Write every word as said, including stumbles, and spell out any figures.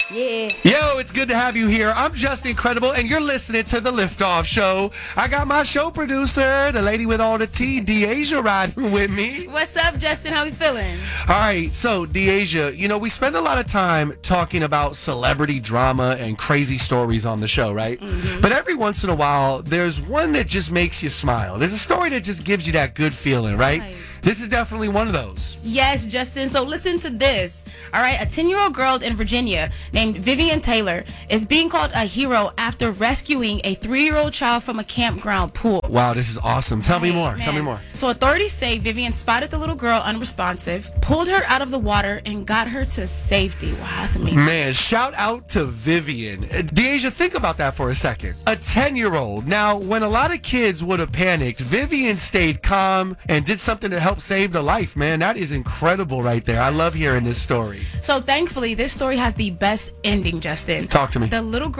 Yeah. Yo, it's good to have you here. I'm just incredible, and you're listening to The Liftoff Show. I got my show producer, the lady with all the tea, Deasia, riding with me. What's up, Justin? How we feeling? All right, so Deasia, you know, we spend a lot of time talking about celebrity drama and crazy stories on the show, right? Mm-hmm. But every once in a while, there's one that just makes you smile. There's a story that just gives you that good feeling, right? right. This is definitely one of those. Yes, Justin. So listen to this. All right. A ten-year-old girl in Virginia named Vivian Taylor is being called a hero after rescuing a three-year-old child from a campground pool. Wow, this is awesome. Tell right, me more. Man. Tell me more. So authorities say Vivian spotted the little girl unresponsive, pulled her out of the water, and got her to safety. Wow, that's amazing. Man, shout out to Vivian. Uh, Deasia, think about that for a second. A ten-year-old. Now, when a lot of kids would have panicked, Vivian stayed calm and did something to help save the life, man. That is incredible right there. I love hearing this story. So thankfully, this story has the best ending, Justin. Talk to me. The little girl